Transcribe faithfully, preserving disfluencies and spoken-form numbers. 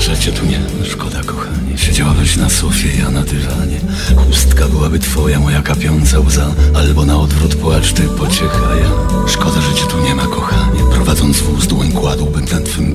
że cię tu nie... Szkoda, kochanie. Siedziałabyś na sofie, ja na dywanie. Chustka byłaby twoja, moja kapiąca łza. Albo na odwrót płacz ty, pociecha ja.